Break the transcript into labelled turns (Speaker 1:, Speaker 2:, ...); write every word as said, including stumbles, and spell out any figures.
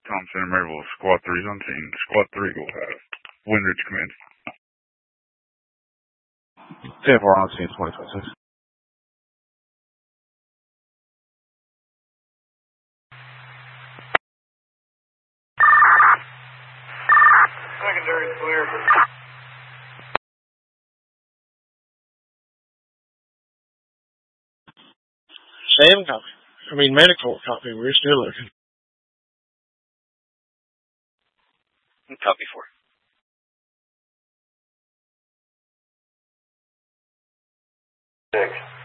Speaker 1: Tom Center Maryville, Squad three's on scene. Squad three will have Windridge command.
Speaker 2: ten four on scene, twenty twenty-six.
Speaker 3: Secondary clear.
Speaker 4: Same copy. I mean, medical copy. We're still looking.
Speaker 5: Copy four.
Speaker 3: Six.